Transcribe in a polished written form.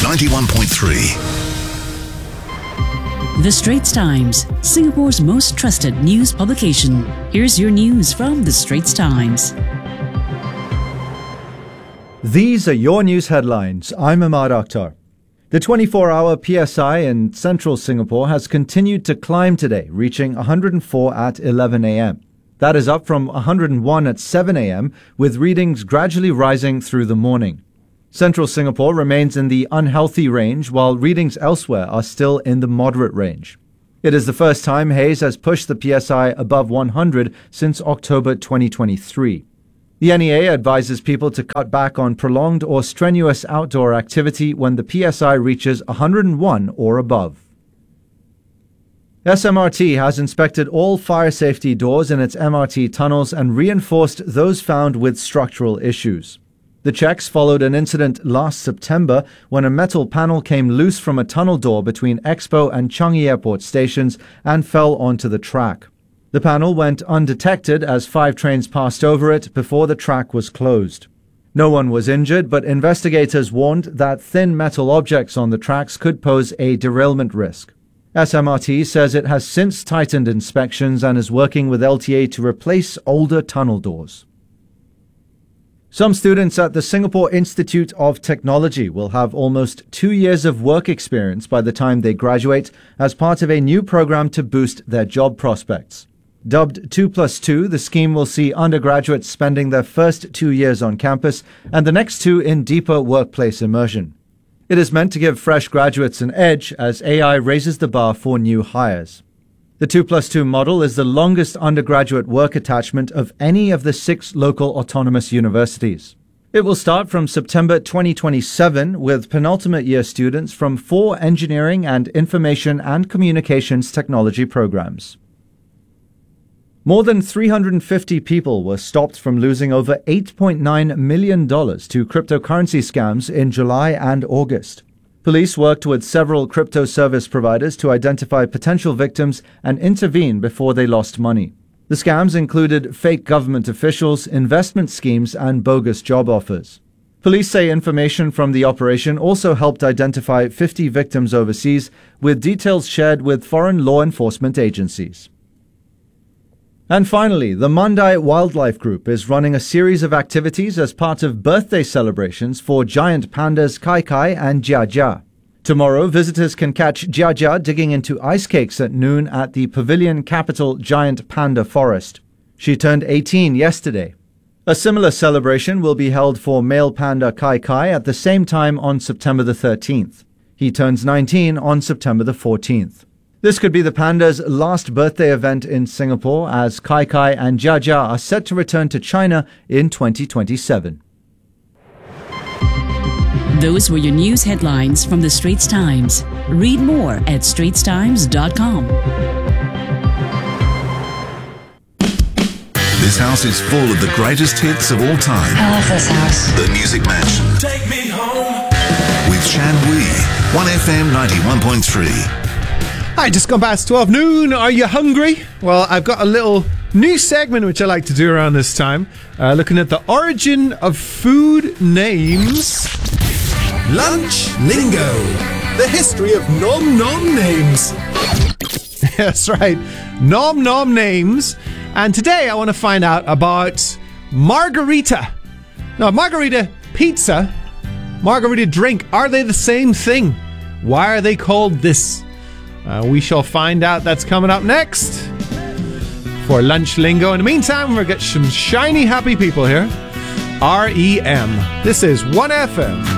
91.3. The Straits Times, Singapore's most trusted news publication. Here's your news from The Straits Times. These are your news headlines. I'm Ahmad Akhtar. The 24-hour PSI in central Singapore has continued to climb today, reaching 104 at 11 a.m. That is up from 101 at 7 a.m., with readings gradually rising through the morning. Central Singapore remains in the unhealthy range, while readings elsewhere are still in the moderate range. It is the first time haze has pushed the PSI above 100 since October 2023. The NEA advises people to cut back on prolonged or strenuous outdoor activity when the PSI reaches 101 or above. SMRT has inspected all fire safety doors in its MRT tunnels and reinforced those found with structural issues. The checks followed an incident last September when a metal panel came loose from a tunnel door between Expo and Changi Airport stations and fell onto the track. The panel went undetected as 5 trains passed over it before the track was closed. No one was injured, but investigators warned that thin metal objects on the tracks could pose a derailment risk. SMRT says it has since tightened inspections and is working with LTA to replace older tunnel doors. Some students at the Singapore Institute of Technology will have almost 2 years of work experience by the time they graduate as part of a new program to boost their job prospects. Dubbed 2+2, the scheme will see undergraduates spending their first 2 years on campus and the next 2 in deeper workplace immersion. It is meant to give fresh graduates an edge as AI raises the bar for new hires. The 2+2 model is the longest undergraduate work attachment of any of the 6 local autonomous universities. It will start from September 2027 with penultimate year students from 4 engineering and information and communications technology programs. More than 350 people were stopped from losing over $8.9 million to cryptocurrency scams in July and August. Police worked with several crypto service providers to identify potential victims and intervene before they lost money. The scams included fake government officials, investment schemes, and bogus job offers. Police say information from the operation also helped identify 50 victims overseas, with details shared with foreign law enforcement agencies. And finally, the Mandai Wildlife Group is running a series of activities as part of birthday celebrations for giant pandas Kai Kai and Jia Jia. Tomorrow, visitors can catch Jia Jia digging into ice cakes at noon at the Pavilion Capital Giant Panda Forest. She turned 18 yesterday. A similar celebration will be held for male panda Kai Kai at the same time on September the 13th. He turns 19 on September the 14th. This could be the panda's last birthday event in Singapore, as Kai Kai and Jia Jia are set to return to China in 2027. Those were your news headlines from The Straits Times. Read more at straitstimes.com. This house is full of the greatest hits of all time. I love this house. The Music Mansion. Take me home. With Shan Wee. 1FM 91.3. Hi, just gone past 12 noon. Are you hungry? Well, I've got a little new segment which I like to do around this time, looking at the origin of food names. Lunch Lingo. The history of nom-nom names. That's right, nom-nom names. And today I want to find out about margarita. Now, margarita pizza, margarita drink, are they the same thing? Why are they called this? We shall find out. That's coming up next for Lunch Lingo. In the meantime, we'll get some shiny, happy people here. REM. This is 1FM.